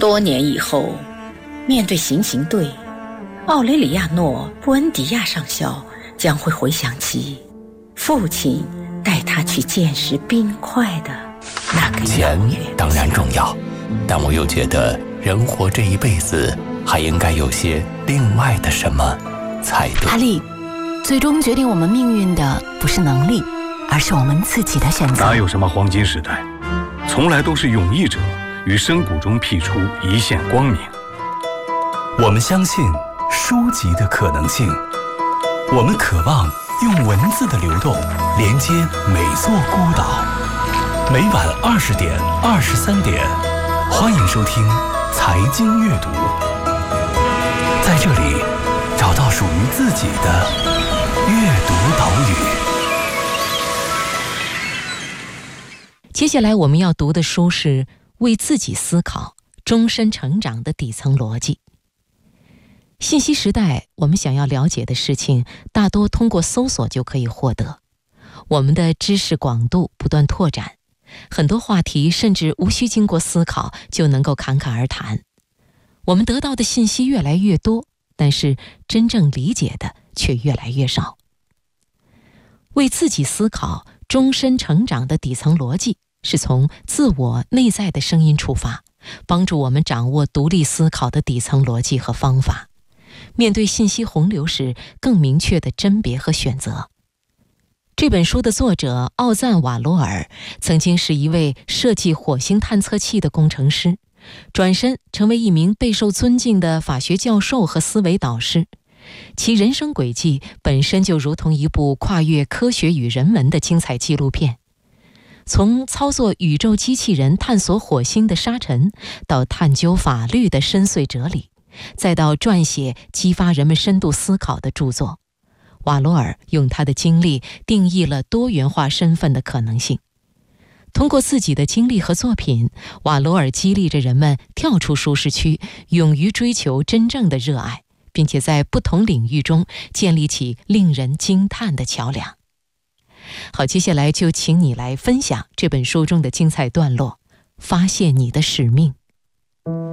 多年以后，面对行刑队，奥雷里亚诺·布恩迪亚上校将会回想起父亲带他去见识冰块的那个钱当然重要，但我又觉得人活这一辈子还应该有些另外的什么才对。 阿丽，最终决定我们命运的不是能力，而是我们自己的选择。 哪有什么黄金时代，从来都是勇毅者于深谷中辟出一线光明。 我们相信书籍的可能性，我们渴望用文字的流动连接每座孤岛。每晚20点、23点，欢迎收听财经阅读，在这里找到属于自己的阅读岛屿。 接下来我们要读的书是《为自己思考：终身成长的底层逻辑》。信息时代，我们想要了解的事情大多通过搜索就可以获得，我们的知识广度不断拓展，很多话题甚至无需经过思考就能够侃侃而谈。我们得到的信息越来越多，但是真正理解的却越来越少。为自己思考：终身成长的底层逻辑是从自我内在的声音出发，帮助我们掌握独立思考的底层逻辑和方法，面对信息洪流时更明确的甄别和选择。这本书的作者奥赞·瓦罗尔曾经是一位设计火星探测器的工程师，转身成为一名备受尊敬的法学教授和思维导师。其人生轨迹本身就如同一部跨越科学与人文的精彩纪录片。从操作宇宙机器人探索火星的沙尘，到探究法律的深邃哲理，再到撰写激发人们深度思考的著作，瓦罗尔用他的经历定义了多元化身份的可能性。通过自己的经历和作品，瓦罗尔激励着人们跳出舒适区，勇于追求真正的热爱，并且在不同领域中建立起令人惊叹的桥梁。好，接下来就请你来分享这本书中的精彩段落，发现你的使命。